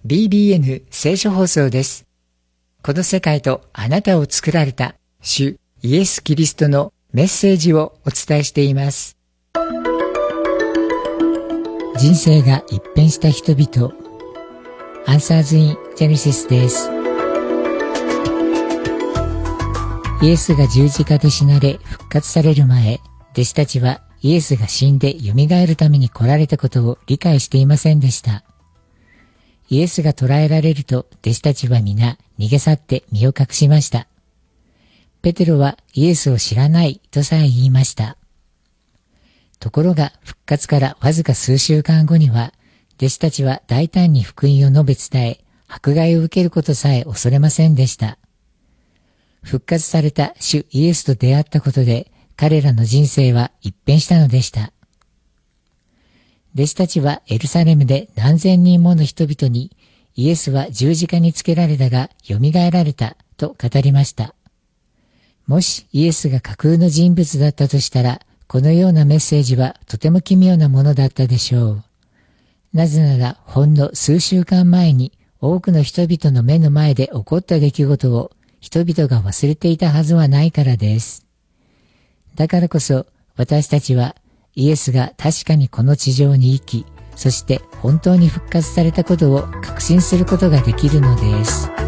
BBN 聖書放送です。この世界とあなたを作られた主イエス・キリストのメッセージをお伝えしています。人生が一変した人々、アンサーズ・イン・ジェネシスです。イエスが十字架で死なれ復活される前、弟子たちはイエスが死んで蘇るために来られたことを理解していませんでした。イエスが捕らえられると弟子たちは皆逃げ去って身を隠しました。ペテロはイエスを知らないとさえ言いました。ところが復活からわずか数週間後には、弟子たちは大胆に福音を述べ伝え、迫害を受けることさえ恐れませんでした。復活された主イエスと出会ったことで、彼らの人生は一変したのでした。弟子たちはエルサレムで何千人もの人々にイエスは十字架につけられたが蘇られたと語りました。もしイエスが架空の人物だったとしたら、このようなメッセージはとても奇妙なものだったでしょう。なぜならほんの数週間前に多くの人々の目の前で起こった出来事を人々が忘れていたはずはないからです。だからこそ私たちはイエスが確かにこの地上に生き、そして本当に復活されたことを確信することができるのです。